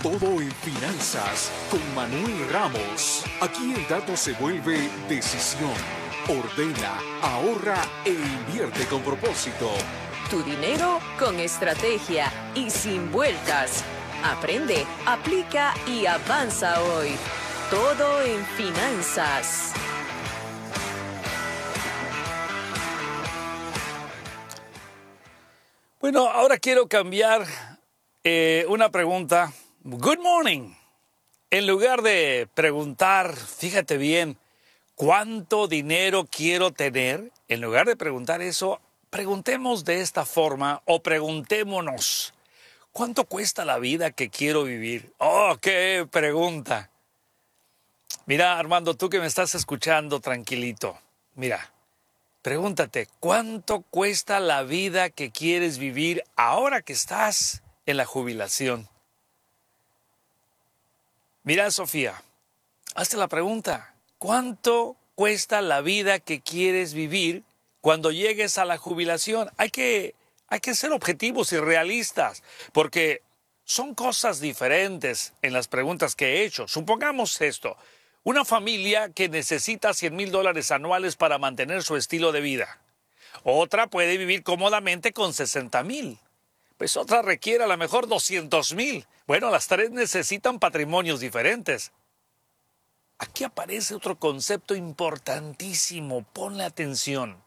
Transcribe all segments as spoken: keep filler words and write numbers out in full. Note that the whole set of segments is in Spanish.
Todo en finanzas con Manuel Ramos. Aquí el dato se vuelve decisión. Ordena, ahorra e invierte con propósito. Tu dinero con estrategia y sin vueltas. Aprende, aplica y avanza hoy. Todo en finanzas. Bueno, ahora quiero cambiar eh, una pregunta. Good morning. En lugar de preguntar, fíjate bien, ¿cuánto dinero quiero tener? En lugar de preguntar eso, preguntemos de esta forma o preguntémonos, ¿cuánto cuesta la vida que quiero vivir? ¡Oh, qué pregunta! Mira, Armando, tú que me estás escuchando tranquilito, mira, pregúntate, ¿cuánto cuesta la vida que quieres vivir ahora que estás en la jubilación? Mira, Sofía, hazte la pregunta, ¿cuánto cuesta la vida que quieres vivir cuando llegues a la jubilación? Hay que, hay que ser objetivos y realistas, porque son cosas diferentes en las preguntas que he hecho. Supongamos esto, una familia que necesita cien mil dólares anuales para mantener su estilo de vida. Otra puede vivir cómodamente con sesenta mil. Pues otra requiere a lo mejor doscientos mil. Bueno, las tres necesitan patrimonios diferentes. Aquí aparece otro concepto importantísimo. Ponle atención.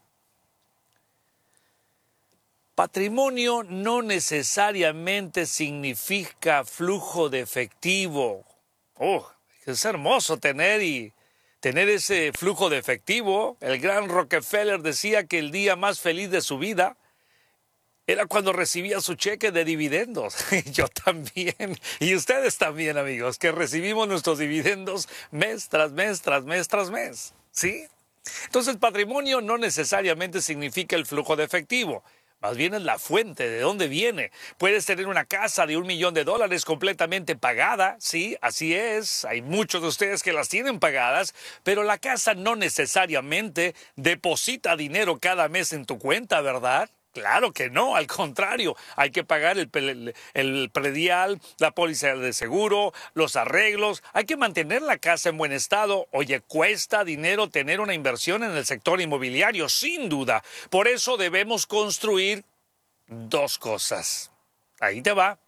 Patrimonio no necesariamente significa flujo de efectivo. Oh, es hermoso tener y tener ese flujo de efectivo. El gran Rockefeller decía que el día más feliz de su vida era cuando recibía su cheque de dividendos. Yo también. Y ustedes también, amigos, que recibimos nuestros dividendos mes tras mes, tras mes, tras mes. ¿Sí? Entonces, patrimonio no necesariamente significa el flujo de efectivo. Más bien es la fuente, de dónde viene. Puedes tener una casa de un millón de dólares completamente pagada. Sí, así es. Hay muchos de ustedes que las tienen pagadas, pero la casa no necesariamente deposita dinero cada mes en tu cuenta, ¿verdad? Claro que no, al contrario, hay que pagar el, el, el predial, la póliza de seguro, los arreglos, hay que mantener la casa en buen estado. Oye, cuesta dinero tener una inversión en el sector inmobiliario, sin duda. Por eso debemos construir dos cosas. Ahí te va.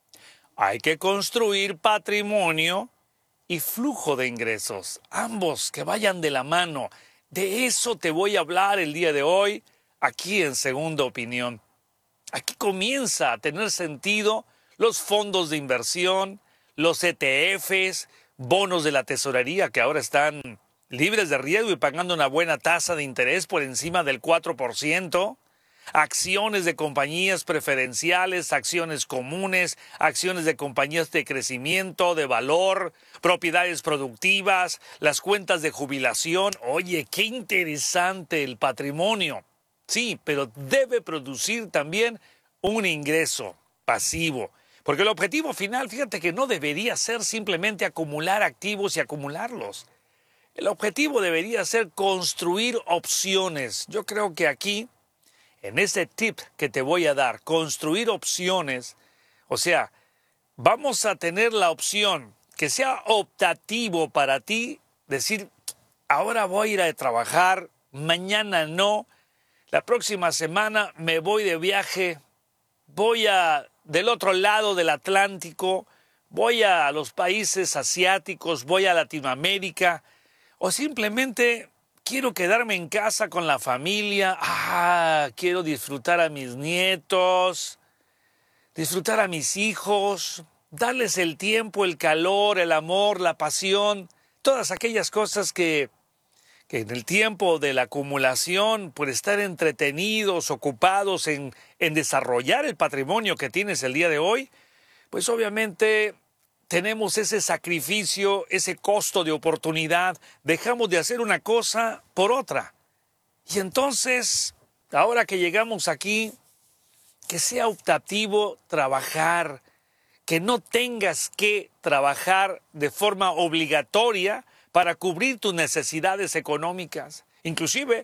Hay que construir patrimonio y flujo de ingresos, ambos que vayan de la mano. De eso te voy a hablar el día de hoy. Aquí en Segunda Opinión, aquí comienza a tener sentido los fondos de inversión, los E T Fs, bonos de la tesorería que ahora están libres de riesgo y pagando una buena tasa de interés por encima del cuatro por ciento, acciones de compañías preferenciales, acciones comunes, acciones de compañías de crecimiento, de valor, propiedades productivas, las cuentas de jubilación. Oye, qué interesante el patrimonio. Sí, pero debe producir también un ingreso pasivo. Porque el objetivo final, fíjate que no debería ser simplemente acumular activos y acumularlos. El objetivo debería ser construir opciones. Yo creo que aquí, en ese tip que te voy a dar, construir opciones, o sea, vamos a tener la opción que sea optativo para ti, decir, ahora voy a ir a trabajar, mañana no. La próxima semana me voy de viaje, voy a del otro lado del Atlántico, voy a los países asiáticos, voy a Latinoamérica, o simplemente quiero quedarme en casa con la familia, ah, quiero disfrutar a mis nietos, disfrutar a mis hijos, darles el tiempo, el calor, el amor, la pasión, todas aquellas cosas que que en el tiempo de la acumulación, por estar entretenidos, ocupados en, en desarrollar el patrimonio que tienes el día de hoy, pues obviamente tenemos ese sacrificio, ese costo de oportunidad, dejamos de hacer una cosa por otra. Y entonces, ahora que llegamos aquí, que sea optativo trabajar, que no tengas que trabajar de forma obligatoria para cubrir tus necesidades económicas. Inclusive